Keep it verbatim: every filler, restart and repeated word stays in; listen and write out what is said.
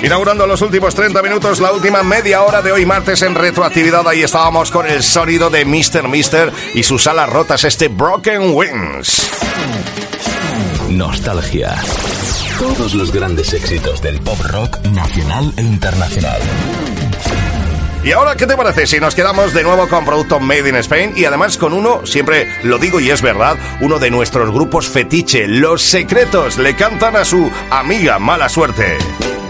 Inaugurando los últimos treinta minutos, la última media hora de hoy martes en retroactividad. Ahí estábamos con el sonido de míster Mister y sus alas rotas, este Broken Wings. Nostalgia. Todos los grandes éxitos del pop rock nacional e internacional. Y ahora, ¿qué te parece si nos quedamos de nuevo con producto Made in Spain? Y además con uno, siempre lo digo y es verdad, uno de nuestros grupos fetiche, Los Secretos. Le cantan a su amiga Mala Suerte.